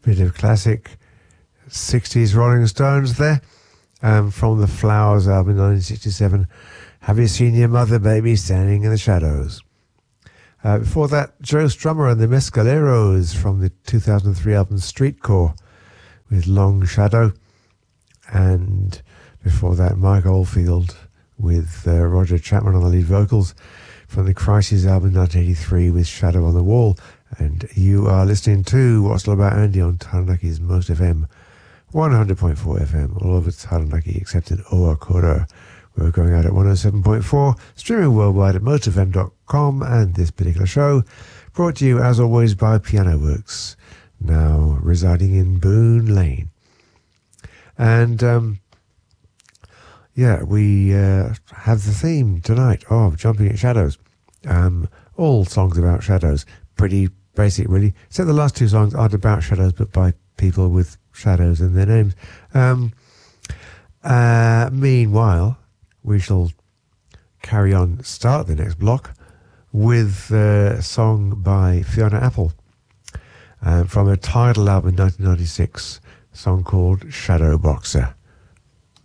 Bit of classic 60s Rolling Stones there. From the Flowers album in 1967. Have you seen your mother, baby, standing in the shadows? Before that, Joe Strummer and the Mescaleros from the 2003 album Streetcore with Long Shadow. And before that, Mike Oldfield with Roger Chapman on the lead vocals from the Crisis album 1983 with Shadow on the Wall. And you are listening to What's All About Andy on Taranaki's Most FM 100.4 FM, all over Taranaki except in Oakura. We're going out at 107.4, streaming worldwide at mostfm.com, and this particular show brought to you as always by Piano Works, now residing in Boone Lane. And we have the theme tonight of Jumping at Shadows. All songs about shadows, pretty basic really, except the last two songs aren't about shadows but by people with shadows in their names. Meanwhile, we shall carry on, start the next block with a song by Fiona Apple from a Tidal album in 1996, a song called Shadow Boxer.